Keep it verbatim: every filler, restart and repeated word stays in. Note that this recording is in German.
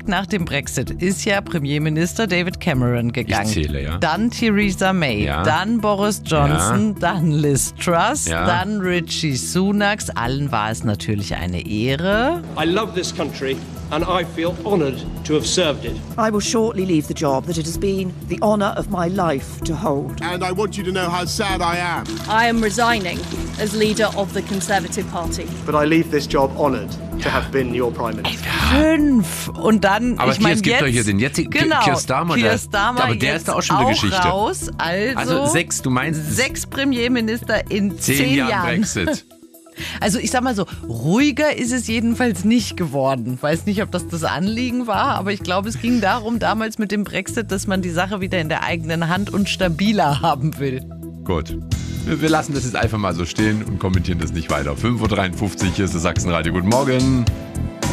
direkt nach dem Brexit ist ja Premierminister David Cameron gegangen. Ich zähle, ja. Dann Theresa May, Ja. dann Boris Johnson, Ja. dann Liz Truss, Ja. dann Rishi Sunak. Allen war es natürlich eine Ehre. I love this country and I feel honoured to have served it. I will shortly leave the job that it has been the honour of my life to hold. And I want you to know how sad I am. I am resigning as leader of the Conservative Party. But I leave this job honoured to have been your Prime Minister. Fünf. Und dann, Aber ich hier, meine es gibt jetzt... doch hier den jetzigen genau, Keir Starmer. Keir der, Starmer aber der jetzt ist da auch schon eine Geschichte. Raus, also, Also sechs, du meinst sechs Premierminister in zehn, zehn, Jahren Jahren. Brexit. Also ich sag mal so, ruhiger ist es jedenfalls nicht geworden. Weiß nicht, ob das das Anliegen war, aber ich glaube, es ging darum damals mit dem Brexit, dass man die Sache wieder in der eigenen Hand und stabiler haben will. Gut. Wir lassen das jetzt einfach mal so stehen und kommentieren das nicht weiter. fünf Uhr dreiundfünfzig, hier ist das Sachsenradio. Guten Morgen.